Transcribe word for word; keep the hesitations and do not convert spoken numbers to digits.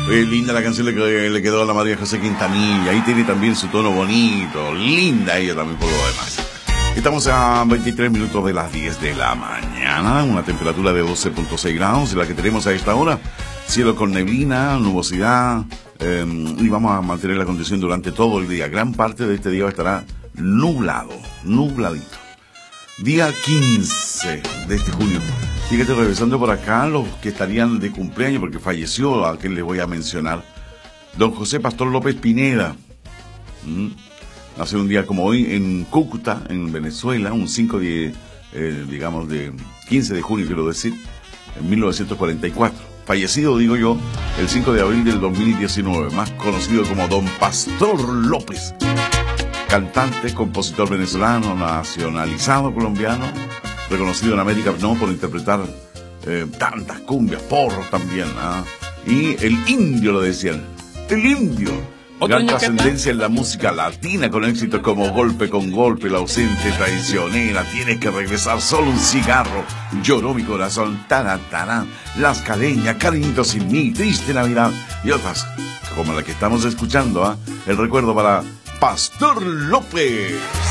Eh, linda la canción que le quedó a la María José Quintanilla. Ahí tiene también su tono bonito. Linda ella también por lo demás. Estamos a veintitrés minutos de las diez de la mañana. Una temperatura de doce punto seis grados, la que tenemos a esta hora. Cielo con neblina, nubosidad. Eh, y vamos a mantener la condición durante todo el día. Gran parte de este día estará nublado, nubladito. Día quince de este junio. Fíjate, revisando por acá los que estarían de cumpleaños, porque falleció a quien les voy a mencionar. Don José Pastor López Pineda. ¿Mm? Nació un día como hoy en Cúcuta, en Venezuela, un cinco de, eh, digamos, de quince de junio, quiero decir, en mil novecientos cuarenta y cuatro. Fallecido, digo yo, el cinco de abril del dos mil diecinueve, más conocido como Don Pastor López. Cantante, compositor venezolano, nacionalizado colombiano, reconocido en América no por interpretar eh, tantas cumbias, porros también, ¿ah? Y el indio lo decían, el indio. Gran trascendencia en la música latina con éxitos como Golpe con Golpe, La ausente traicionera, Tienes que regresar, Solo un cigarro, Lloró mi corazón, Tarán, tarán, Las caleñas, Cariñito sin mí, Triste Navidad y otras como la que estamos escuchando, ¿ah? El recuerdo para Pastor López.